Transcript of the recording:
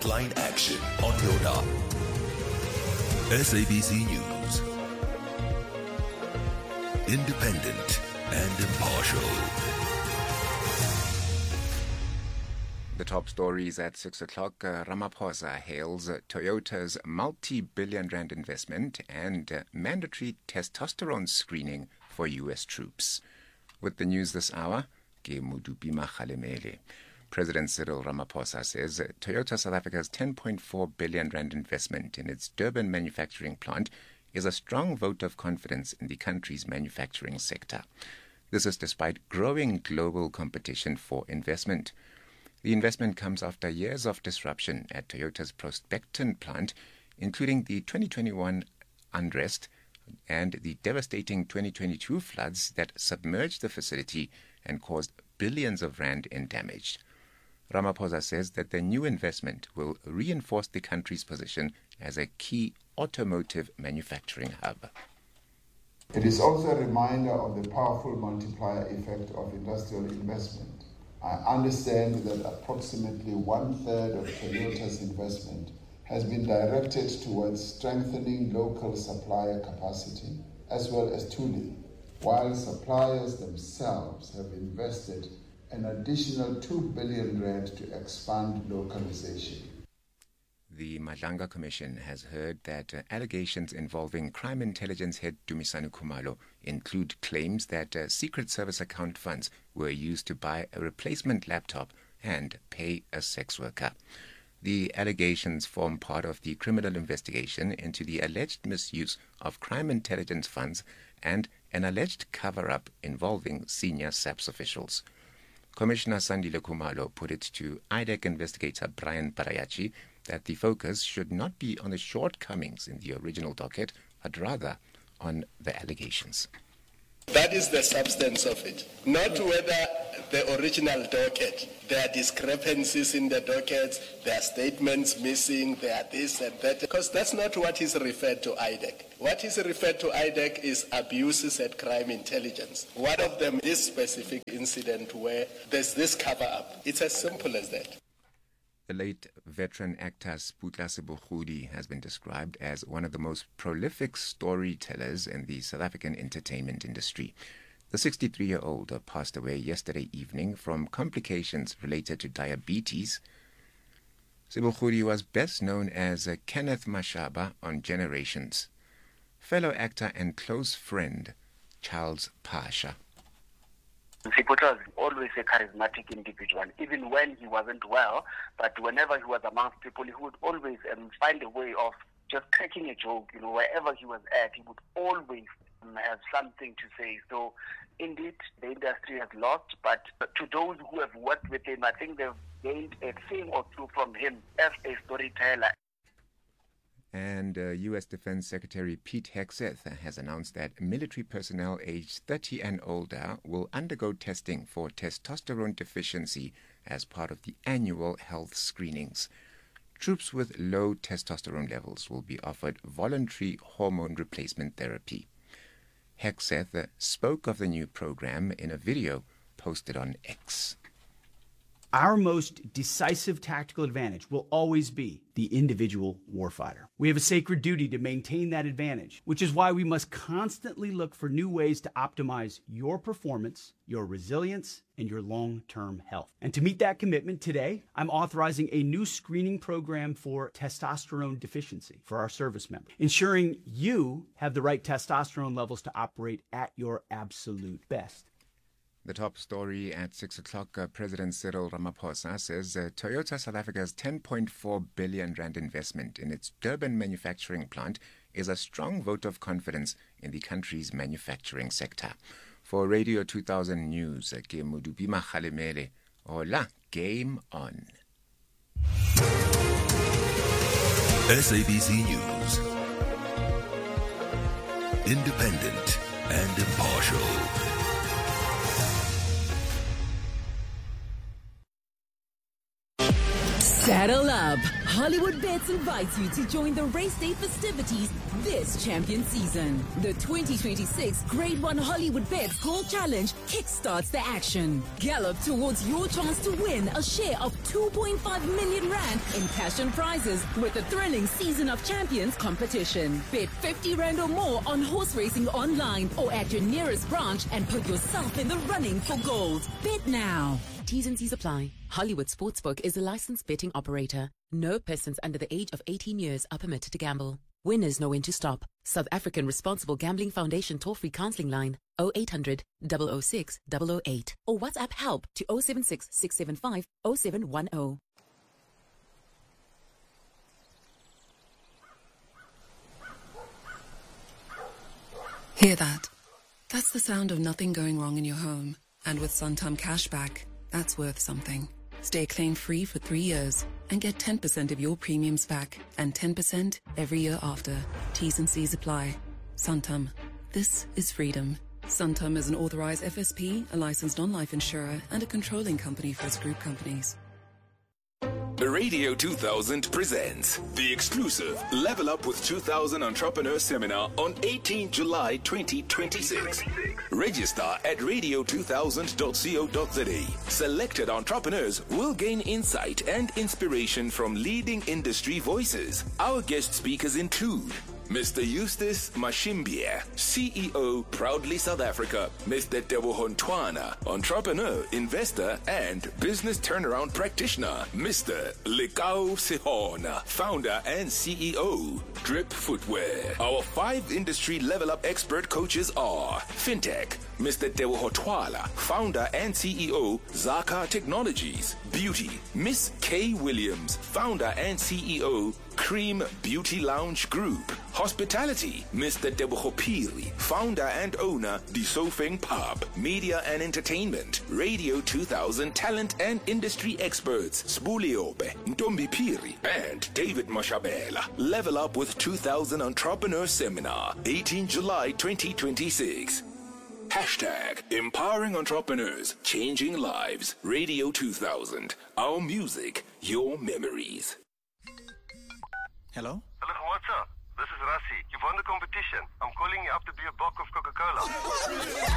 Frontline action on your dial. SABC News. Independent and impartial. The top stories at 6 o'clock. Ramaphosa hails Toyota's multi-billion rand investment and mandatory testosterone screening for U.S. troops. With the news this hour, ke Modupima Kgalemele. President Cyril Ramaphosa says Toyota South Africa's 10.4 billion rand investment in its Durban manufacturing plant is a strong vote of confidence in the country's manufacturing sector. This is despite growing global competition for investment. The investment comes after years of disruption at Toyota's Prospecton plant, including the 2021 unrest and the devastating 2022 floods that submerged the facility and caused billions of rand in damage. Ramaphosa says that the new investment will reinforce the country's position as a key automotive manufacturing hub. It is also a reminder of the powerful multiplier effect of industrial investment. I understand that approximately 1/3 of Toyota's investment has been directed towards strengthening local supplier capacity as well as tooling, while suppliers themselves have invested an additional 2 billion rand to expand localization. The Madlanga Commission has heard that allegations involving crime intelligence head Dumisani Khumalo include claims that Secret Service account funds were used to buy a replacement laptop and pay a sex worker. The allegations form part of the criminal investigation into the alleged misuse of crime intelligence funds and an alleged cover-up involving senior SAPS officials. Commissioner Sandile Khumalo put it to IDEC investigator Brian Parayachi that the focus should not be on the shortcomings in the original docket, but rather on the allegations. That is the substance of it, not whether the original docket, there are discrepancies in the dockets, there are statements missing, there are this and that, because that's not what is referred to IDEC. What is referred to IDEC is abuses at crime intelligence. One of them is specific incident where there's this cover-up. It's as simple as that. The late veteran actor Sputla Sebokhudi has been described as one of the most prolific storytellers in the South African entertainment industry. The 63-year-old passed away yesterday evening from complications related to diabetes. Sebokhudi was best known as Kenneth Mashaba on Generations. Fellow actor and close friend Charles Pasha. Sipota was always a charismatic individual, even when he wasn't well, but whenever he was amongst people, he would always find a way of just cracking a joke. Wherever he was at, he would always have something to say. So, indeed, the industry has lost, but to those who have worked with him, I think they've gained a thing or two from him as a storyteller. And U.S. Defense Secretary Pete Hegseth has announced that military personnel aged 30 and older will undergo testing for testosterone deficiency as part of the annual health screenings. Troops with low testosterone levels will be offered voluntary hormone replacement therapy. Hegseth spoke of the new program in a video posted on X. Our most decisive tactical advantage will always be the individual warfighter. We have a sacred duty to maintain that advantage, which is why we must constantly look for new ways to optimize your performance, your resilience, and your long-term health. And to meet that commitment today, I'm authorizing a new screening program for testosterone deficiency for our service members, ensuring you have the right testosterone levels to operate at your absolute best. The top story at 6 o'clock, President Cyril Ramaphosa says Toyota South Africa's 10.4 billion rand investment in its Durban manufacturing plant is a strong vote of confidence in the country's manufacturing sector. For Radio 2000 News, ke Modupima Kgalemele. Hola, game on. SABC News. Independent and impartial. Saddle up! Hollywood Bets invites you to join the race day festivities this champion season. The 2026 Grade 1 Hollywood Bets Gold Challenge kickstarts the action. Gallop towards your chance to win a share of 2.5 million rand in cash and prizes with the thrilling Season of Champions competition. Bet 50 rand or more on horse racing online or at your nearest branch and put yourself in the running for gold. Bet now. T's and C's apply. Hollywood Sportsbook is a licensed betting operator. No persons under the age of 18 years are permitted to gamble. Winners know when to stop. South African Responsible Gambling Foundation toll-free counseling line 0800 006 008 or WhatsApp help to 076 675 0710. Hear that? That's the sound of nothing going wrong in your home. And with Santam Cashback, that's worth something. Stay claim-free for 3 years and get 10% of your premiums back and 10% every year after. T's and C's apply. Santam. This is freedom. Santam is an authorized FSP, a licensed non-life insurer, and a controlling company for its group companies. Radio 2000 presents the exclusive Level Up with 2000 Entrepreneur Seminar on 18 July 2026. Register at radio2000.co.za. Selected entrepreneurs will gain insight and inspiration from leading industry voices. Our guest speakers include Mr. Eustace Mashimbia, CEO, Proudly South Africa. Mr. Teboho Ntwana, entrepreneur, investor, and business turnaround practitioner. Mr. Lekao Sihona, founder and CEO, Drip Footwear. Our 5 industry level up expert coaches are FinTech, Mr. Teboho Twala, founder and CEO, Zaka Technologies. Beauty, Miss Kay Williams, founder and CEO, Cream Beauty Lounge Group. Hospitality, Mr. Teboho Piri, founder and owner, Disofeng Pub. Media and entertainment, Radio 2000 talent and industry experts, Sbuliobe, Ntombi Piri, and David Mashabela. Level Up with 2000 Entrepreneur Seminar, 18 July 2026. Hashtag Empowering Entrepreneurs, Changing Lives. Radio 2000. Our music, your memories. Hello? Hello, what's up? This is Rassi. You've won the competition. I'm calling you up to be a bock of Coca-Cola.